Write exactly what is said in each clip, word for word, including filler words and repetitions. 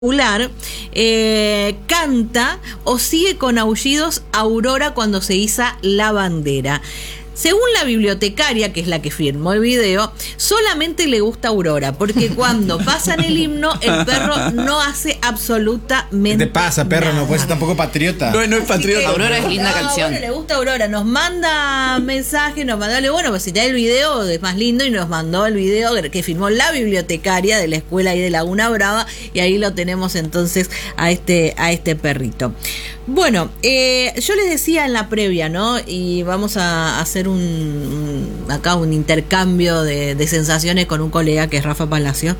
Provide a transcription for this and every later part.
Eh, canta o sigue con aullidos Aurora cuando se iza la bandera. Según la bibliotecaria, que es la que firmó el video, solamente le gusta Aurora, porque cuando pasan el himno, el perro no hace absolutamente ¿Qué te pasa, perro? nada. No puede ser tampoco patriota. No, no es patriota. Aurora es linda no, canción. Bueno, le gusta Aurora, nos manda mensaje, nos mandó, bueno, pues si te da el video es más lindo, y nos mandó el video que firmó la bibliotecaria de la escuela ahí de Laguna Brava, y ahí lo tenemos entonces a este, a este perrito. Bueno, eh, yo les decía en la previa, ¿no? Y vamos a hacer un, un acá un intercambio de, de sensaciones con un colega que es Rafa Palacio.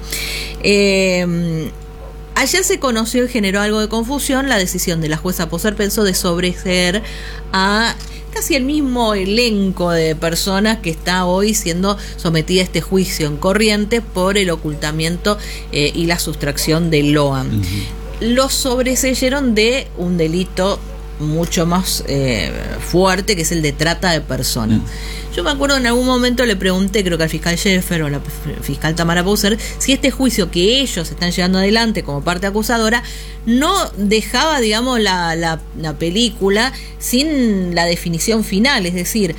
Eh, ayer se conoció y generó algo de confusión la decisión de la jueza Poser Penso de sobreseer a casi el mismo elenco de personas que está hoy siendo sometida a este juicio en Corrientes por el ocultamiento eh, y la sustracción de Loan. Uh-huh. Los sobreseyeron de un delito mucho más eh, fuerte, que es el de trata de personas. Mm. Yo me acuerdo en algún momento le pregunté, creo que al fiscal Sheffer o la fiscal Tamara Poser, si este juicio que ellos están llevando adelante como parte acusadora no dejaba, digamos, la, la, la película sin la definición final, es decir,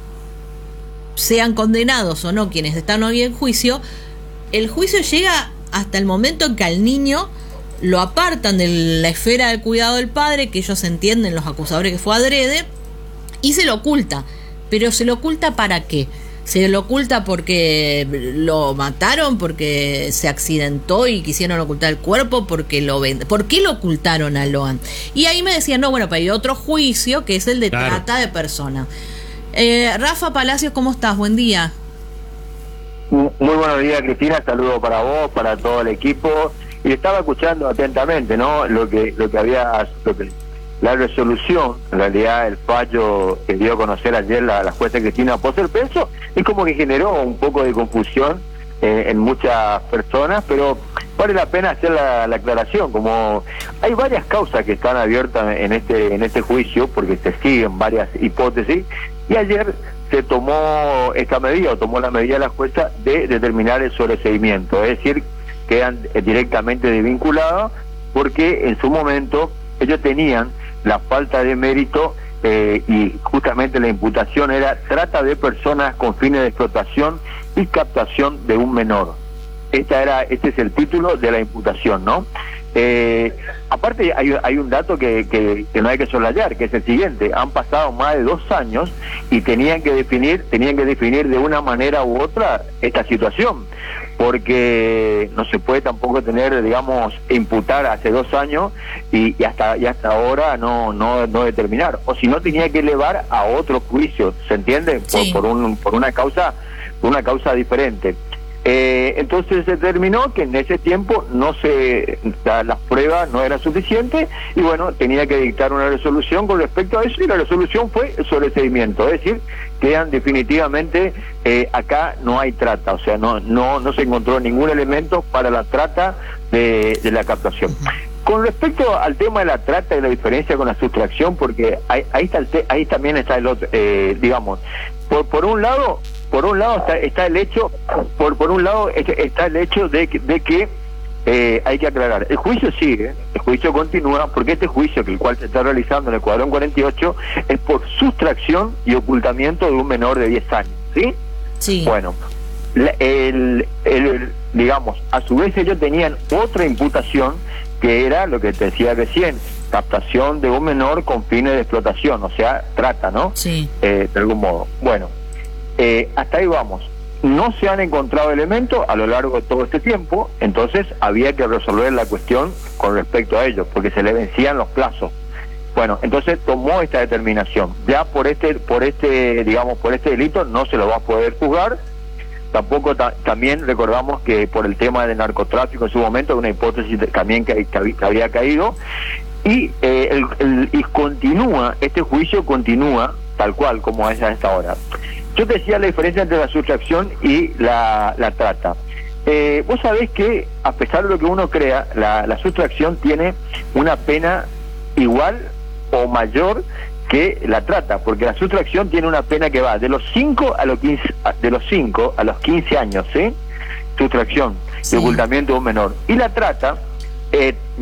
sean condenados o no quienes están hoy en juicio, el juicio llega hasta el momento en que al niño lo apartan de la esfera del cuidado del padre, que ellos entienden, los acusadores, que fue adrede, y se lo oculta. Pero ¿se lo oculta para qué? ¿Se lo oculta porque lo mataron, porque se accidentó y quisieron ocultar el cuerpo, porque lo venden? ¿Por qué lo ocultaron a Loan? Y ahí me decían, no, bueno, pero hay otro juicio que es el de claro. trata de personas. Eh, Rafa Palacios, ¿cómo estás? Buen día. Muy buenos días, Cristina. Saludo para vos, para todo el equipo. Y estaba escuchando atentamente, ¿no? Lo que lo que había, lo que, la resolución, en realidad el fallo que dio a conocer ayer la, la jueza Cristina Poser Penso, es como que generó un poco de confusión eh, en muchas personas, pero vale la pena hacer la, la aclaración, como hay varias causas que están abiertas en este en este juicio, porque se siguen varias hipótesis, y ayer se tomó esta medida, o tomó la medida la jueza de determinar el sobreseimiento, es decir, quedan directamente desvinculados porque en su momento ellos tenían la falta de mérito eh, y justamente la imputación era trata de personas con fines de explotación y captación de un menor. Esta era, este es el título de la imputación, ¿no? Eh, aparte hay, hay un dato que, que, que no hay que soslayar, que es el siguiente: han pasado más de dos años y tenían que definir, tenían que definir de una manera u otra esta situación, porque no se puede tampoco tener, digamos, imputar hace dos años y, y hasta y hasta ahora no no no determinar, o si no tenía que elevar a otro juicio, ¿se entiende? Sí. Por, por un por una causa por una causa diferente. Eh, entonces se determinó que en ese tiempo no se la, las pruebas no eran suficientes y bueno, tenía que dictar una resolución con respecto a eso, y la resolución fue el sobreseimiento, es decir, quedan definitivamente eh, acá no hay trata, o sea, no no no se encontró ningún elemento para la trata de, de la captación. Con respecto al tema de la trata y la diferencia con la sustracción, porque ahí, ahí está el te, ahí también está el otro, eh, digamos, por por un lado por un lado está, está el hecho por por un lado está el hecho de que, de que eh, hay que aclarar, el juicio sigue, el juicio continúa, porque este juicio que el cual se está realizando en el Escuadrón cuarenta y ocho es por sustracción y ocultamiento de un menor de diez años, ¿sí? Sí. Bueno, la, el, el digamos, a su vez ellos tenían otra imputación que era lo que te decía recién, captación de un menor con fines de explotación, o sea, trata, ¿no? Sí. Eh, de algún modo. Bueno, eh, hasta ahí vamos. No se han encontrado elementos a lo largo de todo este tiempo, entonces había que resolver la cuestión con respecto a ellos, porque se le vencían los plazos. Bueno, entonces tomó esta determinación. Ya por este, por este, digamos, por este delito no se lo va a poder juzgar. Tampoco ta también recordamos que por el tema del narcotráfico en su momento, una hipótesis de, también que, que, que había caído, y eh, el, el, y continúa, este juicio continúa tal cual como es a esta hora. Yo te decía la diferencia entre la sustracción y la, la trata. Eh, vos sabés que, a pesar de lo que uno crea, la, la sustracción tiene una pena igual o mayor que la trata, porque la sustracción tiene una pena que va de los cinco a los quince, de los cinco a los quince años, ¿sí? Sustracción, sí. De ocultamiento de un menor. Y la trata Eh,